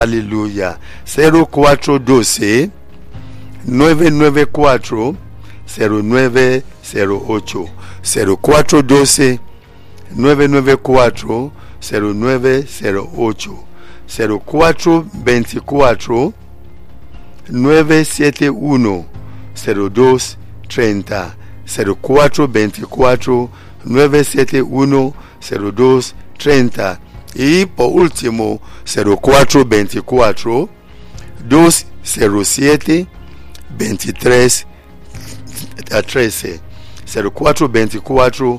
Aleluya. 0412 994 0908. 0412 994 0908. 0424 971 0230. 0424 971 0230. Y por último 0424 207 23 13. 0424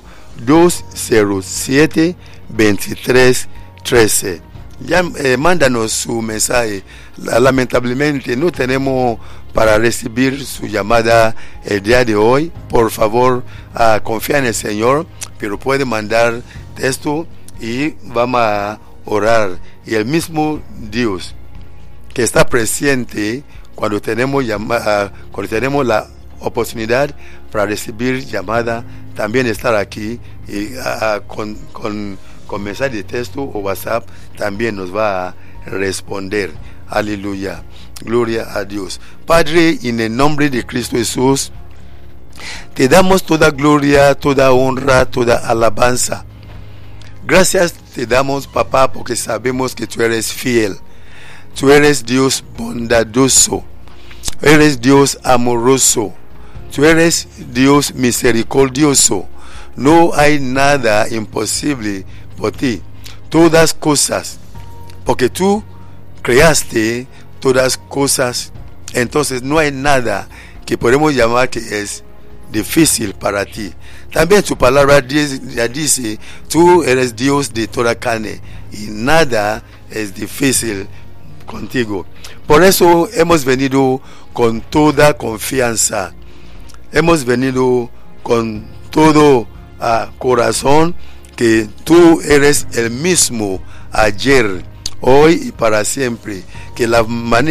207 23 13. Ya mándanos su mensaje. Lamentablemente no tenemos para recibir su llamada el día de hoy. Por favor, confía en el Señor, pero puede mandar texto y vamos a orar. Y el mismo Dios que está presente cuando tenemos la oportunidad para recibir llamada, también estar aquí y con mensaje de texto o WhatsApp también nos va a responder. Aleluya, gloria a Dios. Padre, en el nombre de Cristo Jesús, te damos toda gloria, toda honra, toda alabanza. Gracias te damos, papá, porque sabemos que tú eres fiel. Tú eres Dios bondadoso. Eres Dios amoroso. Tú eres Dios misericordioso. No hay nada imposible por ti. Todas cosas, porque tú creaste todas cosas, entonces no hay nada que podemos llamar que es difícil para ti. También tu palabra dice, tú eres Dios de toda carne y nada es difícil contigo. Por eso hemos venido con toda confianza. Hemos venido con todo corazón, que tú eres el mismo ayer, hoy y para siempre. Que la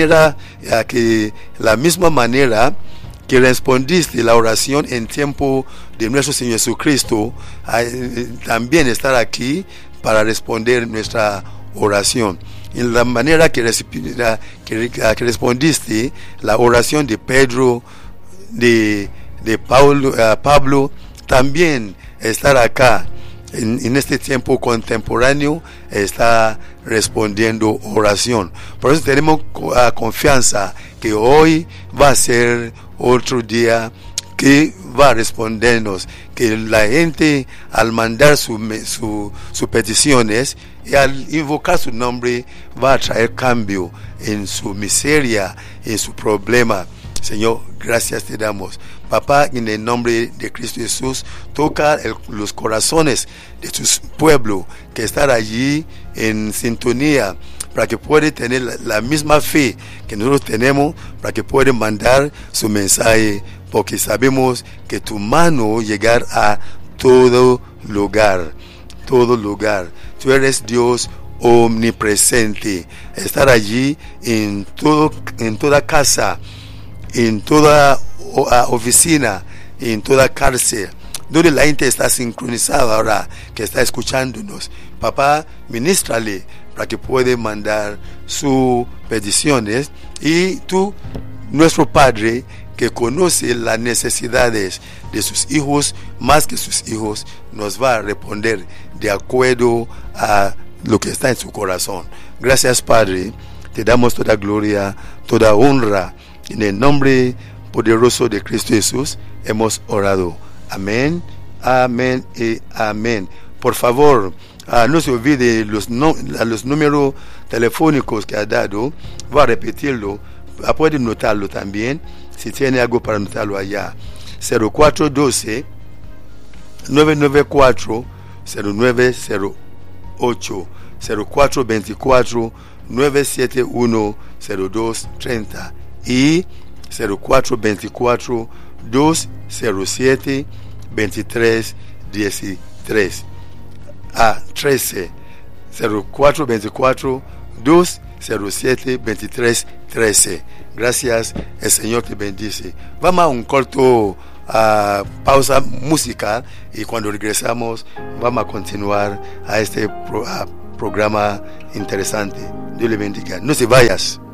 misma manera que respondiste la oración en tiempo de nuestro Señor Jesucristo, también estar aquí para responder nuestra oración. En la manera que respondiste la oración de Pedro, de Pablo, también estar acá en este tiempo contemporáneo, está respondiendo oración. Por eso tenemos confianza que hoy va a ser otro día que va a respondernos, que la gente al mandar sus peticiones y al invocar su nombre va a traer cambio en su miseria, en su problema. Señor, gracias te damos. Papá, en el nombre de Cristo Jesús, toca los corazones de tus pueblos que están allí en sintonía, para que puedan tener la misma fe que nosotros tenemos, para que puedan mandar su mensaje, porque sabemos que tu mano llegar a todo lugar, todo lugar. Tú eres Dios omnipresente. Estar allí en toda casa, en toda oficina, en toda cárcel, donde la gente está sincronizada ahora, que está escuchándonos. Papá, ministrale para que pueda mandar sus peticiones, y tú, nuestro Padre, que conoce las necesidades de sus hijos más que sus hijos, nos va a responder de acuerdo a lo que está en su corazón. Gracias, Padre, te damos toda gloria, toda honra. En el nombre poderoso de Cristo Jesús hemos orado. Amén, amén y amén. Por favor, no se olvide los números telefónicos que ha dado. Voy a repetirlo. Puede notarlo también, si tiene algo para notarlo allá. 0412 994 0908. 0424 971 0230 y 0424 207 23 13. 0424 207 23 13. Gracias, el Señor te bendice. Vamos a un corto pausa musical, y cuando regresamos vamos a continuar a este programa interesante. Dios le bendiga. No se vayas.